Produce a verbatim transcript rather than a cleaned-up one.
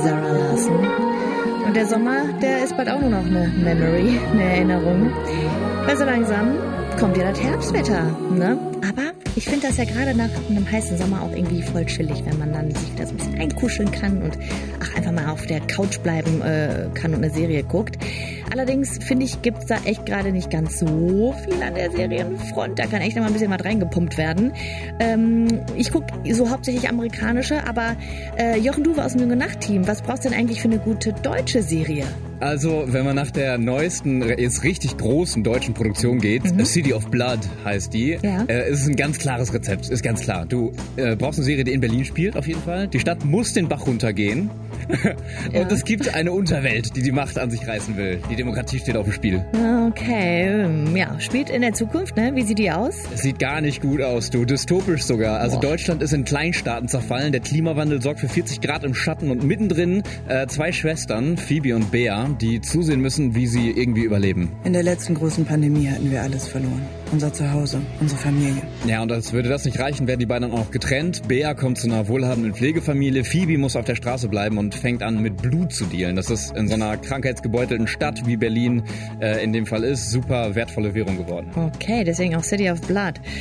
Zara Larsson. Und der Sommer, der ist bald auch nur noch eine Memory, eine Erinnerung. Weil so langsam kommt ja das Herbstwetter, ne? Aber ich finde das ja gerade nach einem heißen Sommer auch irgendwie voll chillig, wenn man dann sich da so ein bisschen einkuscheln kann und ach, einfach mal auf der Couch bleiben äh, kann und eine Serie guckt. Allerdings, finde ich, gibt es da echt gerade nicht ganz so viel an der Serienfront. Da kann echt noch mal ein bisschen was reingepumpt werden. Ähm, ich gucke so hauptsächlich amerikanische, aber äh, Jochen, du war aus dem Junge Nacht-Team. Was brauchst du denn eigentlich für eine gute deutsche Serie? Also, wenn man nach der neuesten, jetzt richtig großen deutschen Produktion geht, mhm. City of Blood heißt die, ja. äh, ist ein ganz klares Rezept, ist ganz klar. Du äh, brauchst eine Serie, die in Berlin spielt, auf jeden Fall. Die Stadt muss den Bach runtergehen. Und ja. es gibt eine Unterwelt, die die Macht an sich reißen will. Die Demokratie steht auf dem Spiel. Okay, ja, spielt in der Zukunft, ne? Wie sieht die aus? Es sieht gar nicht gut aus, du. Dystopisch sogar. Also Boah. Deutschland ist in Kleinstaaten zerfallen. Der Klimawandel sorgt für vierzig Grad im Schatten und mittendrin äh, zwei Schwestern, Phoebe und Bea, die zusehen müssen, wie sie irgendwie überleben. In der letzten großen Pandemie hatten wir alles verloren. Unser Zuhause, unsere Familie. Ja, und als würde das nicht reichen, werden die beiden dann auch getrennt. Bea kommt zu einer wohlhabenden Pflegefamilie. Phoebe muss auf der Straße bleiben und fängt an, mit Blut zu dealen. Das ist in so einer krankheitsgebeutelten Stadt wie Berlin äh, in dem Fall ist, super wertvolle Währung geworden. Okay, deswegen auch City of Blood.